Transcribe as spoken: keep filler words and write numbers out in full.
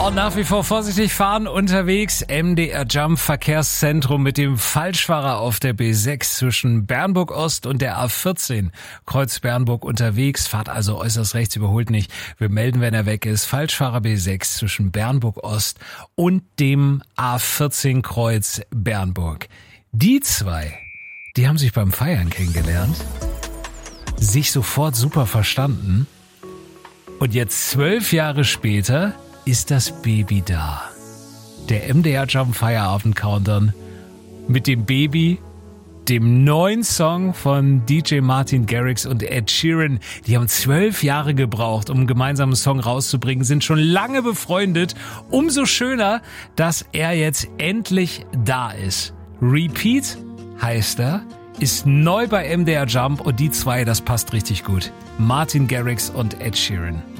Und nach wie vor vorsichtig fahren unterwegs. M D R Jump Verkehrszentrum mit dem Falschfahrer auf der B sechs zwischen Bernburg Ost und der A vierzehn. Kreuz Bernburg unterwegs. Fahrt also äußerst rechts, überholt nicht. Wir melden, wenn er weg ist. Falschfahrer B sechs zwischen Bernburg Ost und dem A vierzehn Kreuz Bernburg. Die zwei, die haben sich beim Feiern kennengelernt. Sich sofort super verstanden. Und jetzt zwölf Jahre später ist das Baby da. Der M D R Jump Feierabend Countdown mit dem Baby, dem neuen Song von D J Martin Garrix und Ed Sheeran. Die haben zwölf Jahre gebraucht, um einen gemeinsamen Song rauszubringen, sind schon lange befreundet. Umso schöner, dass er jetzt endlich da ist. Repeat heißt er, ist neu bei M D R Jump und die zwei, das passt richtig gut. Martin Garrix und Ed Sheeran.